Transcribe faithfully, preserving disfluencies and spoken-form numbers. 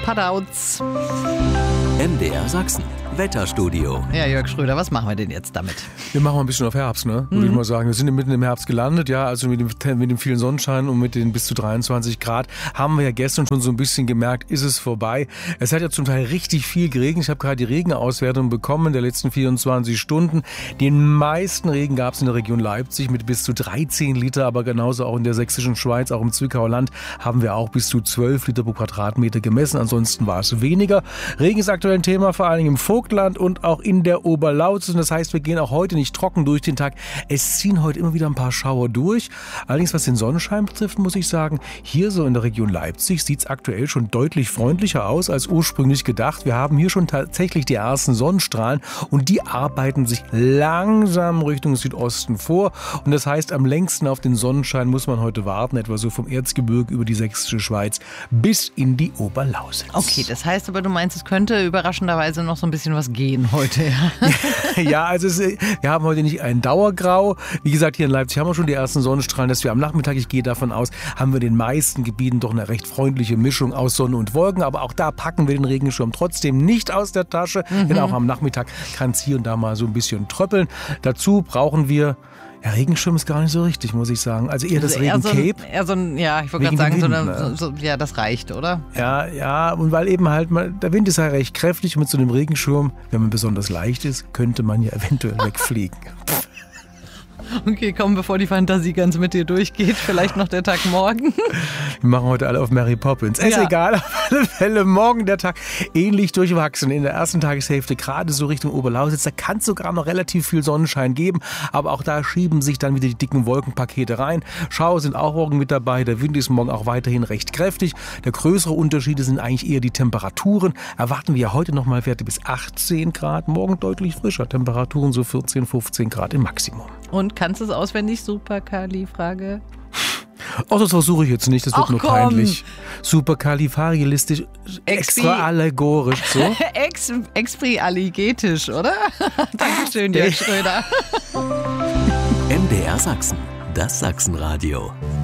Padauts. M D R Sachsen, Wetterstudio. Ja, Jörg Schröder, was machen wir denn jetzt damit? Wir machen mal ein bisschen auf Herbst, ne? Würde mhm. ich mal sagen. Wir sind mitten im Herbst gelandet, ja, also mit dem, mit dem vielen Sonnenschein und mit den bis zu dreiundzwanzig Grad haben wir ja gestern schon so ein bisschen gemerkt, ist es vorbei. Es hat ja zum Teil richtig viel geregnet. Ich habe gerade die Regenauswertung bekommen in der letzten vierundzwanzig Stunden. Den meisten Regen gab es in der Region Leipzig mit bis zu dreizehn Liter, aber genauso auch in der sächsischen Schweiz, auch im Zwickauer Land haben wir auch bis zu zwölf Liter pro Quadratmeter gemessen. Ansonsten war es weniger. Regen ist aktuell ein Thema, vor allem im Vogtland und auch in der Oberlausitz. Und das heißt, wir gehen auch heute nicht trocken durch den Tag. Es ziehen heute immer wieder ein paar Schauer durch. Allerdings, was den Sonnenschein betrifft, muss ich sagen, hier so in der Region Leipzig sieht es aktuell schon deutlich freundlicher aus als ursprünglich gedacht. Wir haben hier schon tatsächlich die ersten Sonnenstrahlen und die arbeiten sich langsam Richtung Südosten vor. Und das heißt, am längsten auf den Sonnenschein muss man heute warten, etwa so vom Erzgebirge über die sächsische Schweiz bis in die Oberlausitz. Okay, das heißt aber, du meinst, es könnte überraschenderweise noch so ein bisschen was gehen heute, ja? Ja, also es, wir haben heute nicht ein Dauergrau. Wie gesagt, hier in Leipzig haben wir schon die ersten Sonnenstrahlen, dass wir am Nachmittag, ich gehe davon aus, haben wir in den meisten Gebieten doch eine recht freundliche Mischung aus Sonne und Wolken. Aber auch da packen wir den Regenschirm trotzdem nicht aus der Tasche, mhm. denn auch am Nachmittag kann es hier und da mal so ein bisschen tröppeln. Dazu brauchen wir Ja, Regenschirm ist gar nicht so richtig, muss ich sagen. Also eher das also eher Regencape. So ein, eher so ein, ja, ich wollte gerade sagen, Wind, so eine, so, so, ja, das reicht, oder? Ja, ja, und weil eben halt mal, der Wind ist ja recht kräftig und mit so einem Regenschirm, wenn man besonders leicht ist, könnte man ja eventuell wegfliegen. Okay, komm, bevor die Fantasie ganz mit dir durchgeht, vielleicht noch der Tag morgen. Wir machen heute alle auf Mary Poppins. Ist ja. egal, auf alle Fälle morgen der Tag ähnlich durchwachsen. In der ersten Tageshälfte, gerade so Richtung Oberlausitz, da kann es sogar noch relativ viel Sonnenschein geben. Aber auch da schieben sich dann wieder die dicken Wolkenpakete rein. Schauer sind auch morgen mit dabei. Der Wind ist morgen auch weiterhin recht kräftig. Der größere Unterschiede sind eigentlich eher die Temperaturen. Erwarten wir heute nochmal Werte bis achtzehn Grad. Morgen deutlich frischer. Temperaturen so vierzehn, fünfzehn Grad im Maximum. Und kannst du es auswendig? Superkali-Frage. Oh, das versuche ich jetzt nicht, das wird Ach, nur komm. peinlich. Superkalifragilistisch, extra allegorisch, so. Ex, Exprialigetisch, oder? Dankeschön, Jörg Schröder. M D R Sachsen, das Sachsenradio.